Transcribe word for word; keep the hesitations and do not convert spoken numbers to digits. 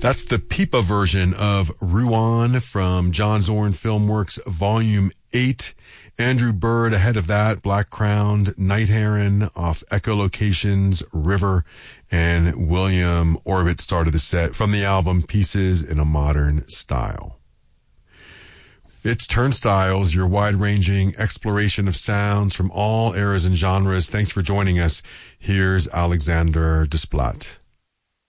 That's the Pipa version of Ruan from John Zorn Filmworks Volume eight. Andrew Bird ahead of that, Black Crowned, Night Heron off Echolocations, River, and William Orbit started the set from the album Pieces in a Modern Style. It's Turnstiles, your wide-ranging exploration of sounds from all eras and genres. Thanks for joining us. Here's Alexander Desplat.